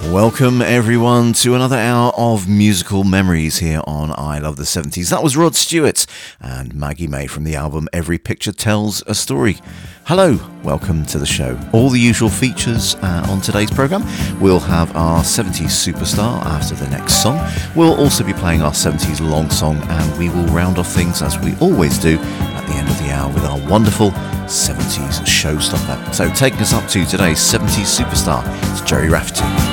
Welcome everyone to another hour of musical memories here on I Love the 70s. That was Rod Stewart and Maggie May from the album Every Picture Tells a Story. Hello, welcome to the show. All the usual features on today's programme. We'll have our 70s superstar after the next song. We'll also be playing our 70s long song, and we will round off things as we always do at the end of the hour with our wonderful 70s showstopper. So taking us up to today's 70s superstar, it's Gerry Rafferty.